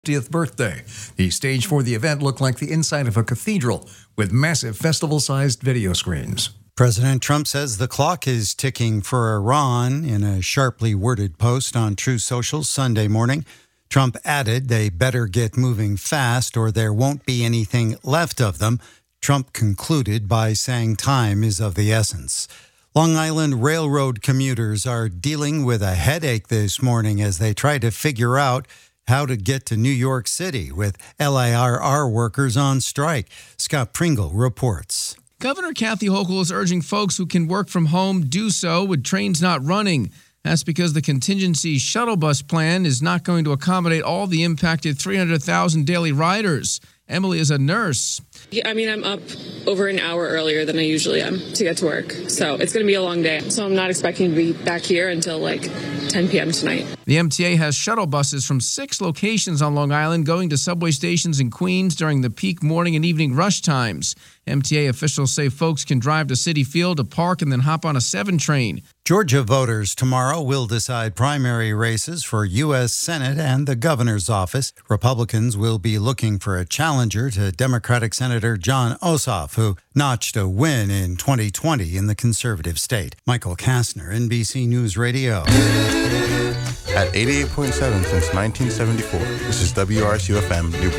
50th birthday. The stage for the event looked like the inside of a cathedral with massive festival-sized video screens. President Trump says the clock is ticking for Iran in a sharply worded post on Truth Social Sunday morning. Trump added they better get moving fast or there won't be anything left of them. Trump concluded by saying time is of the essence. Long Island Railroad commuters are dealing with a headache this morning as they try to figure out how to get to New York City with LIRR workers on strike. Scott Pringle reports. Governor Kathy Hochul is urging folks who can work from home do so with trains not running. That's because the contingency shuttle bus plan is not going to accommodate all the impacted 300,000 daily riders. Emily is a nurse. I'm up over an hour earlier than I usually am to get to work. So it's going to be a long day. So I'm not expecting to be back here until like 10 p.m. tonight. The MTA has shuttle buses from 6 locations on Long Island going to subway stations in Queens during the peak morning and evening rush times. MTA officials say folks can drive to Citi Field to park and then hop on a 7 train. Georgia voters tomorrow will decide primary races for U.S. Senate and the governor's office. Republicans will be looking for a challenger to Democratic Senator Jon Ossoff, who notched a win in 2020 in the conservative state. Michael Kastner, NBC News Radio. At 88.7 since 1974, this is WRCU-FM New Brunswick.